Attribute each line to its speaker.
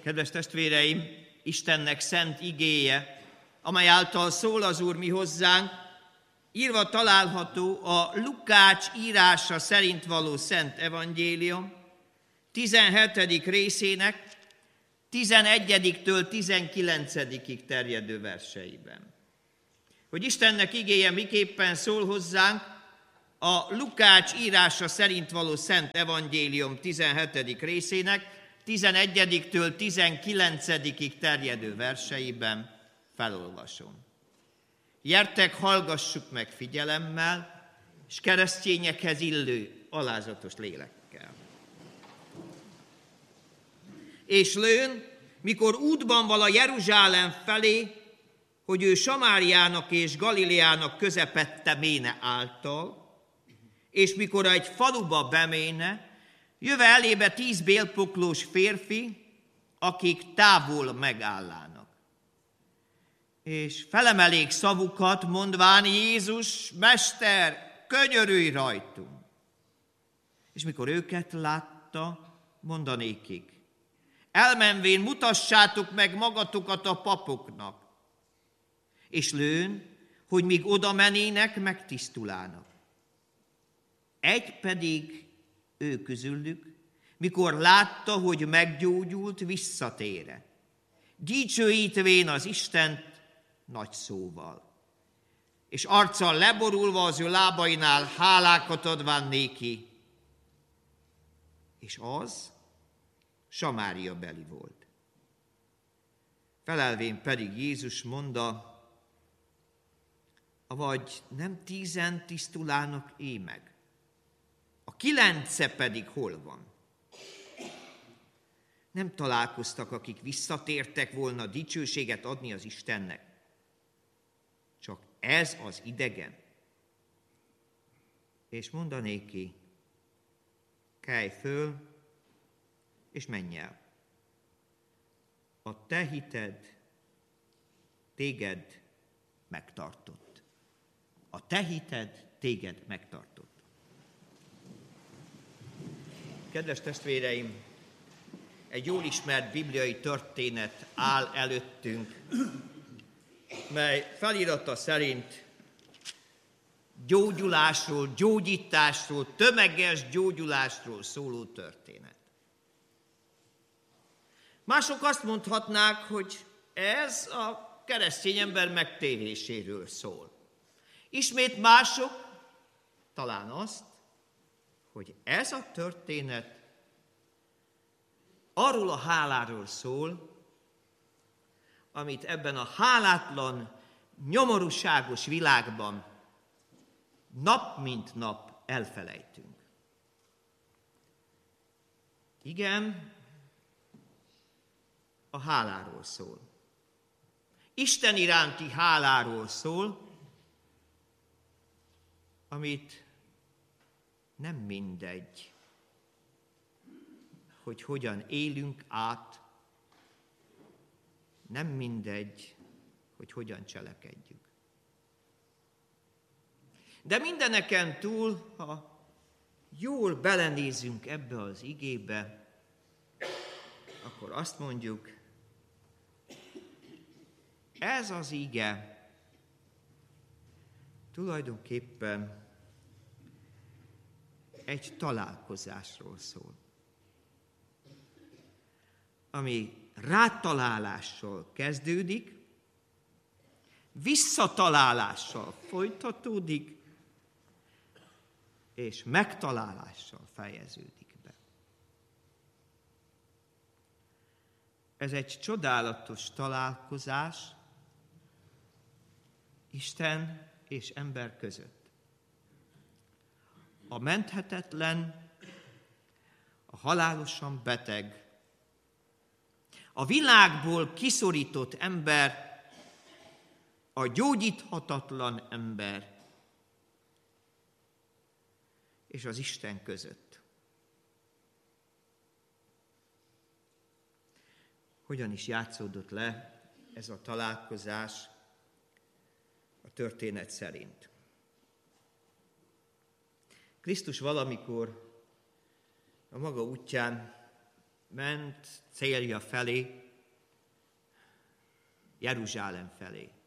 Speaker 1: Kedves testvéreim, Istennek szent igéje, amely által szól az Úr mi hozzánk, írva található a Lukács írása szerint való Szent Evangélium 17. részének 11-től 19-ig terjedő verseiben. Hogy Istennek igéje miképpen szól hozzánk, a Lukács írása szerint való Szent Evangélium 17. részének 11-től 19-ig terjedő verseiben felolvasom. Gyertek, hallgassuk meg figyelemmel, és keresztényekhez illő alázatos lélekkel. És lőn, mikor útban vala Jeruzsálem felé, hogy ő Samáriának és Galileának közepette méne által, és mikor egy faluba beméne, jöve elébe 10 bélpoklós férfi, akik távol megállának. És felemelék szavukat, mondván: Jézus, Mester, könyörülj rajtunk! És mikor őket látta, mondanékik: elmenvén mutassátok meg magatokat a papoknak, és lőn, hogy míg oda menének, megtisztulának. Egy pedig ő közülük, mikor látta, hogy meggyógyult, visszatére, dicsőítvén az Istent nagy szóval, és arccal leborulva az ő lábainál hálákat adván néki, és az Samária beli volt. Felelvén pedig Jézus mondta: avagy nem 10 tisztulának meg? A 9 pedig hol van? Nem találkoztak, akik visszatértek volna dicsőséget adni az Istennek. Csak ez az idegen. És mondanéki: kelj föl, és menj el. A te hited téged megtartott. A te hited téged megtartott. Kedves testvéreim, egy jól ismert bibliai történet áll előttünk, mely felirata szerint gyógyulásról, gyógyításról, tömeges gyógyulásról szóló történet. Mások azt mondhatnák, hogy ez a keresztény ember megtéréséről szól. Ismét mások talán azt, hogy ez a történet arról a háláról szól, amit ebben a hálátlan, nyomorúságos világban nap mint nap elfelejtünk. Igen, a háláról szól. Isten iránti háláról szól, amit nem mindegy, hogy hogyan élünk át, nem mindegy, hogy hogyan cselekedjük. De mindeneken túl, ha jól belenézünk ebbe az igébe, akkor azt mondjuk, ez az ige tulajdonképpen egy találkozásról szól, ami rátalálással kezdődik, visszatalálással folytatódik, és megtalálással fejeződik be. Ez egy csodálatos találkozás Isten és ember között. A menthetetlen, a halálosan beteg, a világból kiszorított ember, a gyógyíthatatlan ember és az Isten között. Hogyan is játszódott le ez a találkozás a történet szerint? Krisztus valamikor a maga útján ment célja felé, Jeruzsálem felé.